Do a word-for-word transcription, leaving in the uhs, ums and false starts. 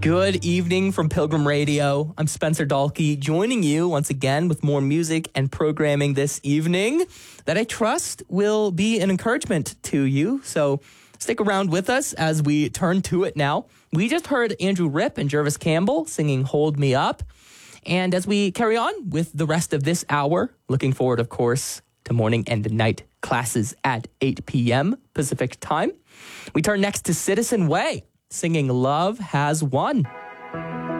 Good evening from Pilgrim Radio. I'm Spencer Dalkey, joining you once again with more music and programming this evening that I trust will be an encouragement to you. So stick around with us as we turn to it now. We just heard Andrew Ripp and Jervis Campbell singing Hold Me Up. And as we carry on with the rest of this hour, looking forward, of course, to morning and night classes at eight p.m. Pacific time, we turn next to Citizen Way, singing Love Has Won.